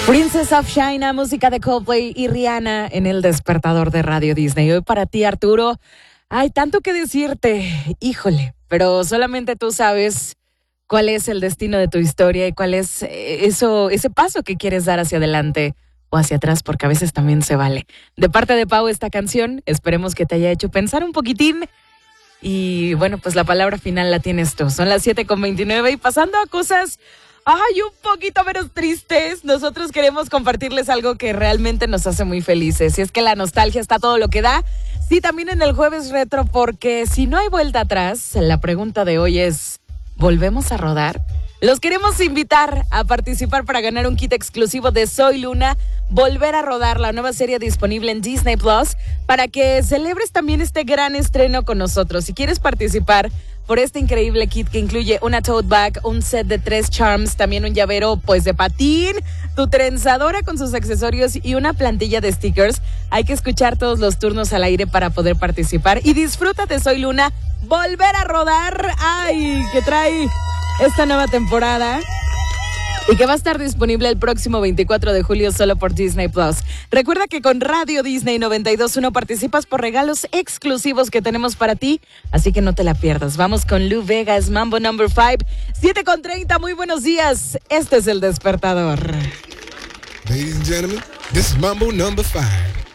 Princess of China, música de Coldplay y Rihanna en el despertador de Radio Disney. Hoy para ti, Arturo, hay tanto que decirte, híjole, pero solamente tú sabes cuál es el destino de tu historia y cuál es ese paso que quieres dar hacia adelante o hacia atrás, porque a veces también se vale. De parte de Pau, esta canción, esperemos que te haya hecho pensar un poquitín. Y bueno, pues la palabra final la tienes tú. Son las 7:29 y pasando a cosas un poquito menos tristes, nosotros queremos compartirles algo que realmente nos hace muy felices. Y es que la nostalgia está todo lo que da. Sí, también en el Jueves Retro, porque si no hay vuelta atrás, la pregunta de hoy es, ¿volvemos a rodar? Los queremos invitar a participar para ganar un kit exclusivo de Soy Luna, Volver a Rodar, la nueva serie disponible en Disney Plus, para que celebres también este gran estreno con nosotros. Si quieres participar por este increíble kit que incluye una tote bag, un set de 3 charms, también un llavero pues de patín, tu trenzadora con sus accesorios y una plantilla de stickers, hay que escuchar todos los turnos al aire para poder participar. Y disfruta de Soy Luna, Volver a Rodar, que trae esta nueva temporada y que va a estar disponible el próximo 24 de julio solo por Disney Plus. Recuerda que con Radio Disney 92.1 participas por regalos exclusivos que tenemos para ti, así que no te la pierdas. Vamos con Lou Vegas, Mambo Number 5, 7:30, muy buenos días. Este es El Despertador. Ladies and gentlemen, this is Mambo Number 5.